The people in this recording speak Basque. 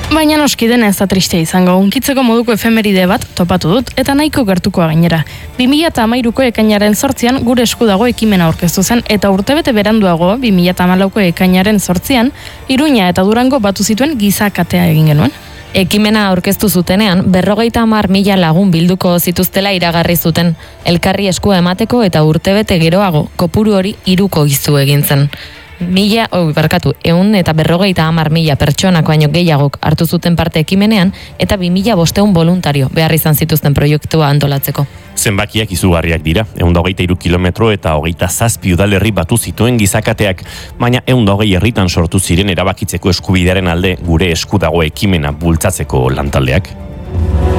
Baina noski dena ez da tristea izango, unkitzeko moduko efemeride bat topatu dut, eta nahiko gertukoa gainera. 2013ko ekainaren 8an gure esku dago ekimena aurkeztu zen, eta urtebete beranduago, 2014ko ekainaren 8an, Iruña eta Durango batu zituen gizakatea egin genuen. Ekimena aurkeztu zutenean, 50.000 lagun bilduko zituztela iragarri zuten, elkarri eskua emateko eta urtebete geroago, kopuru hori 3 izu egin zen. 150.000 pertsonak baino gehiagok hartu zuten parte ekimenean eta 2.500 voluntario behar izan zituzten proiektua antolatzeko. Zenbakiak izugarriak dira, 123 kilometro eta 27 udalerri batu zituen gizakateak, baina 120 herritan sortu ziren erabakitzeko eskubidearen alde gure esku dago ekimena bultzatzeko lantaldeak.